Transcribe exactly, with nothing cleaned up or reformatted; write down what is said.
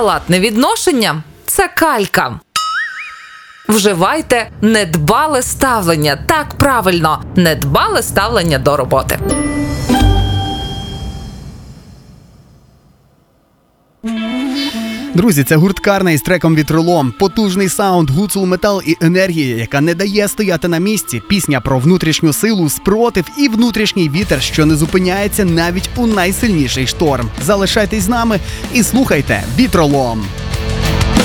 халатне відношення – це калька. Вживайте недбале ставлення. Так, правильно, недбале ставлення до роботи. Друзі, це гурт Карна із треком «Вітролом». Потужний саунд, гуцул метал і енергія, яка не дає стояти на місці. Пісня про внутрішню силу, спротив і внутрішній вітер, що не зупиняється навіть у найсильніший шторм. Залишайтесь з нами і слухайте «Вітролом».